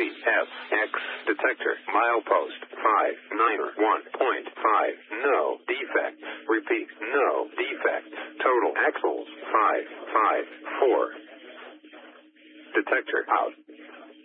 CSX detector. Milepost 591.5. No defect. Repeat, no defect. Total axles 554. Detector out.